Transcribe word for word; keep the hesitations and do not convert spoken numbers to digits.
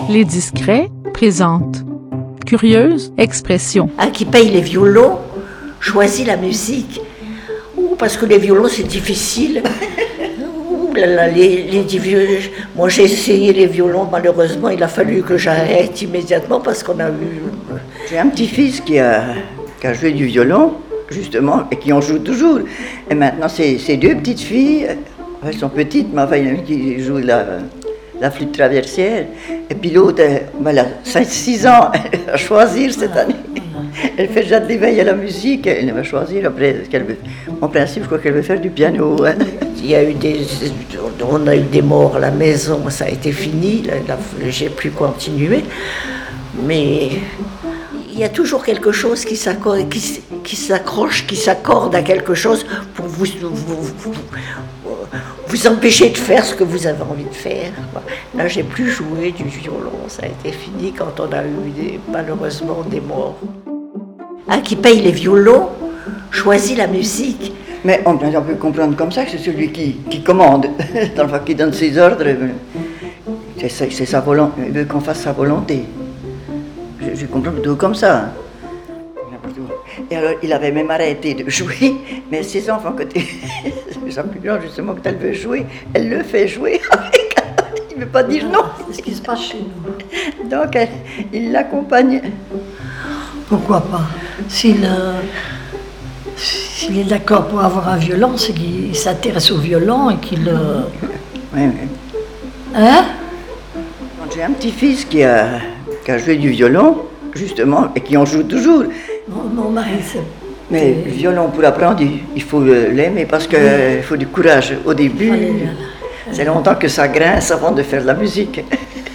Les Discrets présentent Curieuse expression. Un qui paye les violons choisit la musique. Ouh, parce que les violons c'est difficile. Ouh là là, les, les, les, moi j'ai essayé les violons, malheureusement il a fallu que j'arrête immédiatement parce qu'on a eu... J'ai un petit-fils qui a, qui a joué du violon, justement, et qui en joue toujours. Et maintenant ces, ces deux petites filles, elles sont petites, mais enfin il y en a une qui joue la... la flûte traversière, et puis l'autre, elle a cinq six ans, elle va choisir cette année. Elle fait déjà de l'éveil à la musique, elle va choisir après ce qu'elle veut. En principe, je crois qu'elle veut faire du piano. Hein. Il y a eu des, on a eu des morts à la maison, ça a été fini, là, là, j'ai pu continuer, mais il y a toujours quelque chose qui s'accorde, qui, qui s'accroche, qui s'accorde à quelque chose pour vous, vous, vous vous empêcher de faire ce que vous avez envie de faire. Là, j'ai plus joué du violon, ça a été fini quand on a eu des, malheureusement des morts. Un qui paye les violons choisit la musique. Mais on, on peut comprendre comme ça que c'est celui qui, qui commande, dans le fond, qui donne ses ordres. C'est, c'est, c'est sa volonté, il veut qu'on fasse sa volonté. Je, je comprends plutôt comme ça. Et alors, il avait même arrêté de jouer, mais ses enfants, côté sa plus grande, justement, quand elle veut jouer, elle le fait jouer avec. Il ne veut pas dire non. C'est ce qui se passe chez nous. Donc, elle, il l'accompagne. Pourquoi pas? S'il, euh, s'il est d'accord pour avoir un violon, c'est qu'il s'intéresse au violon et qu'il... Euh... Oui, oui. Hein? J'ai un petit-fils qui a, qui a joué du violon, justement, et qui en joue toujours. Mon, mon mari, c'est... Mais le violon, pour apprendre, il faut l'aimer parce qu'il oui. faut du courage. Au début, c'est longtemps que ça grince avant de faire de la musique.